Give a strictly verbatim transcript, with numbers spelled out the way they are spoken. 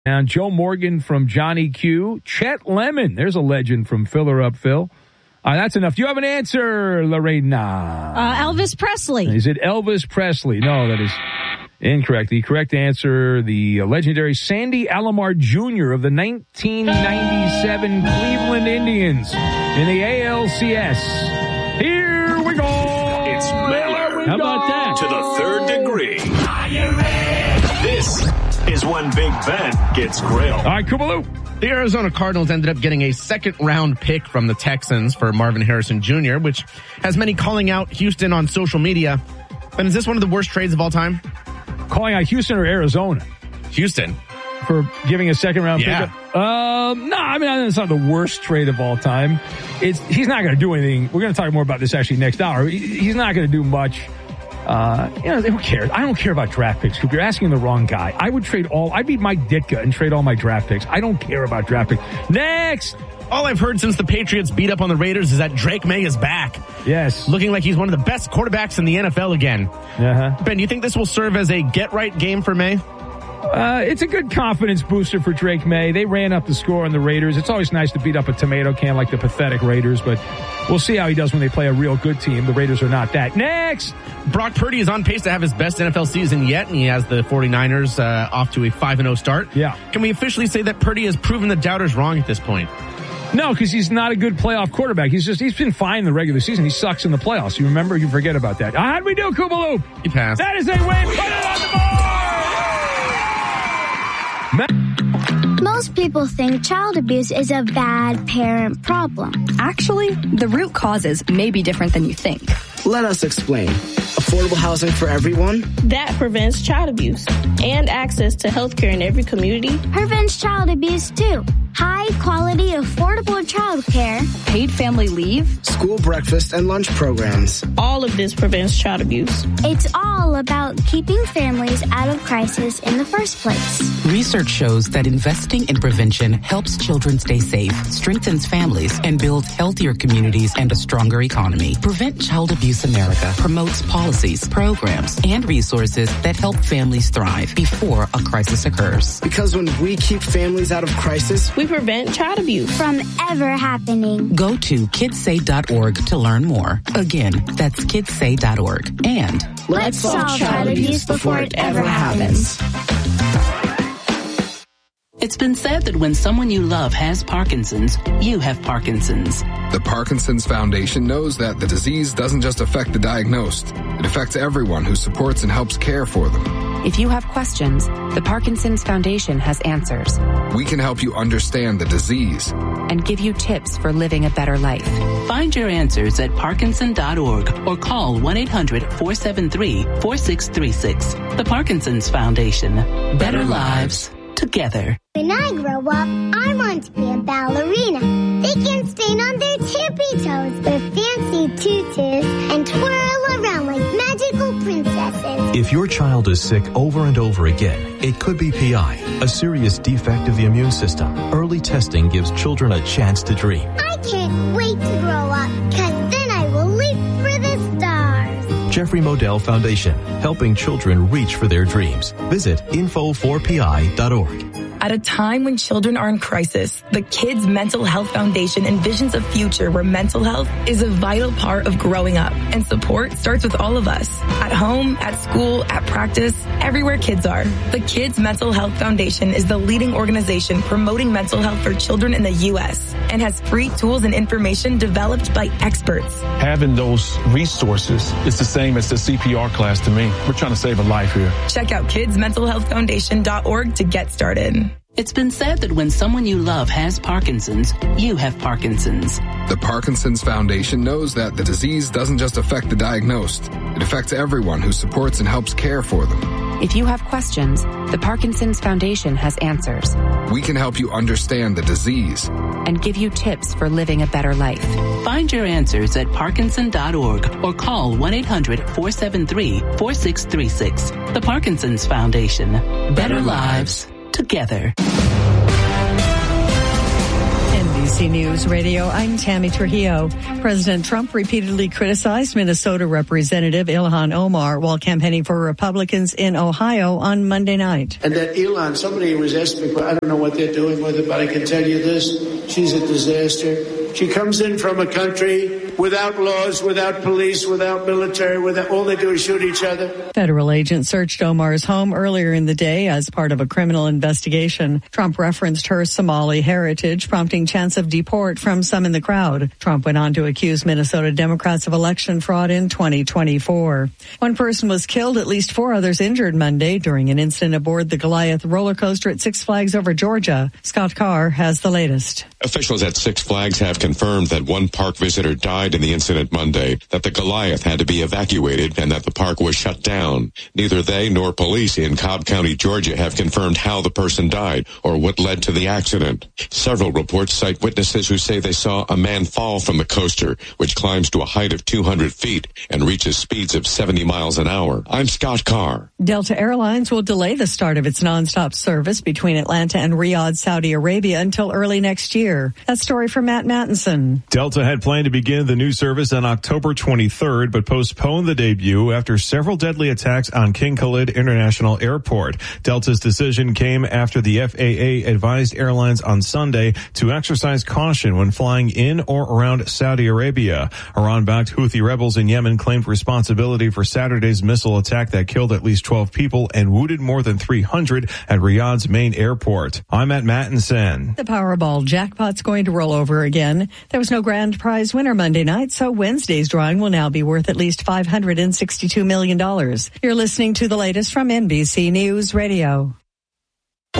And Joe Morgan from Johnny Q. Chet Lemon. There's a legend from Filler Up Phil. Uh, that's enough. Do you have an answer, Lorena? Uh, Elvis Presley. Is it Elvis Presley? No, that is incorrect. The correct answer, the legendary Sandy Alomar Junior of the nineteen ninety-seven Cleveland Indians in the A L C S. Here we go. It's Miller. How about that? To the third degree. Are you ready? This is when Big Ben gets grilled. All right, Kubaloo. The Arizona Cardinals ended up getting a second-round pick from the Texans for Marvin Harrison Junior, which has many calling out Houston on social media. But is this one of the worst trades of all time? Calling out Houston or Arizona? Houston. For giving a second-round yeah. pick? Um, no, I mean, it's not the worst trade of all time. It's He's not going to do anything. We're going to talk more about this actually next hour. He's not going to do much. Uh, you know, who cares? I don't care about draft picks. You're asking the wrong guy. I would trade all, I'd be Mike Ditka and trade all my draft picks. I don't care about draft picks. Next! All I've heard since the Patriots beat up on the Raiders is that Drake May is back. Yes. Looking like he's one of the best quarterbacks in the N F L again. Uh-huh. Ben, do you think this will serve as a get-right game for May? Uh, it's a good confidence booster for Drake May. They ran up the score on the Raiders. It's always nice to beat up a tomato can like the pathetic Raiders, but we'll see how he does when they play a real good team. The Raiders are not that. Next! Brock Purdy is on pace to have his best N F L season yet, and he has the 49ers uh, off to a five and oh start. Yeah. Can we officially say that Purdy has proven the doubters wrong at this point? No, because he's not a good playoff quarterback. He's just, he's been fine in the regular season. He sucks in the playoffs. You remember? You forget about that. How'd we do, Koopaloop? He passed. That is a win. Put it on the board! Most people think child abuse is a bad parent problem. Actually, the root causes may be different than you think. Let us explain. Affordable housing for everyone? That prevents child abuse and access to health care in every community. Prevents child abuse, too. High quality, affordable child care. Paid family leave. School breakfast and lunch programs. All of this prevents child abuse. It's all about keeping families out of crisis in the first place. Research shows that investing in prevention helps children stay safe, strengthens families, and builds healthier communities and a stronger economy. Prevent Child Abuse America promotes policies, programs, and resources that help families thrive before a crisis occurs. Because when we keep families out of crisis, we prevent child abuse from ever happening. Go to kids say dot org to learn more. Again, that's kids say dot org. And let's solve child abuse before it ever happens. It's been said that when someone you love has Parkinson's, you have Parkinson's. The Parkinson's Foundation knows that the disease doesn't just affect the diagnosed. It affects everyone who supports and helps care for them. If you have questions, the Parkinson's Foundation has answers. We can help you understand the disease and give you tips for living a better life. Find your answers at parkinson dot org or call one eight hundred four seven three four six three six. The Parkinson's Foundation. Better lives together. When I grow up, I want to be a ballerina. They can stand on their tippy toes with fancy tutus and twirl around like magical princesses. If your child is sick over and over again, it could be P I, a serious defect of the immune system. Early testing gives children a chance to dream. I can't wait to grow up, because then I will leap for the stars. Jeffrey Modell Foundation, helping children reach for their dreams. Visit info four p i dot org. At a time when children are in crisis, the Kids Mental Health Foundation envisions a future where mental health is a vital part of growing up, and support starts with all of us. At home, at school, at practice, everywhere kids are. The Kids Mental Health Foundation is the leading organization promoting mental health for children in the U S and has free tools and information developed by experts. Having those resources is the same as the C P R class to me. We're trying to save a life here. Check out kids mental health foundation dot org to get started. It's been said that when someone you love has Parkinson's, you have Parkinson's. The Parkinson's Foundation knows that the disease doesn't just affect the diagnosed. It affects everyone who supports and helps care for them. If you have questions, the Parkinson's Foundation has answers. We can help you understand the disease and give you tips for living a better life. Find your answers at parkinson dot org or call one eight hundred four seven three four six three six. The Parkinson's Foundation. Better lives together. N B B C News Radio, I'm Tammy Trujillo. President Trump repeatedly criticized Minnesota Representative Ilhan Omar while campaigning for Republicans in Ohio on Monday night. And that Ilhan, somebody was asking me, I don't know what they're doing with it, but I can tell you this, she's a disaster. She comes in from a country without laws, without police, without military, without, all they do is shoot each other. Federal agents searched Omar's home earlier in the day as part of a criminal investigation. Trump referenced her Somali heritage, prompting chants of deport from some in the crowd. Trump went on to accuse Minnesota Democrats of election fraud in twenty twenty-four. One person was killed, at least four others injured Monday during an incident aboard the Goliath roller coaster at Six Flags over Georgia. Scott Carr has the latest. Officials at Six Flags have confirmed that one park visitor died in the incident Monday, that the Goliath had to be evacuated, and that the park was shut down. Neither they nor police in Cobb County, Georgia, have confirmed how the person died or what led to the accident. Several reports cite witnesses who say they saw a man fall from the coaster, which climbs to a height of two hundred feet and reaches speeds of seventy miles an hour. I'm Scott Carr. Delta Airlines will delay the start of its nonstop service between Atlanta and Riyadh, Saudi Arabia until early next year. That story from Matt Mattinson. Delta had planned to begin the new service on October twenty-third, but postponed the debut after several deadly attacks on King Khalid International Airport. Delta's decision came after the F A A advised airlines on Sunday to exercise caution when flying in or around Saudi Arabia. Iran-backed Houthi rebels in Yemen claimed responsibility for Saturday's missile attack that killed at least twelve people and wounded more than three hundred at Riyadh's main airport. I'm at Mattinson. The Powerball jackpot's going to roll over again. There was no grand prize winner Monday night, so Wednesday's drawing will now be worth at least five hundred sixty-two million dollars. You're listening to the latest from N B C News Radio.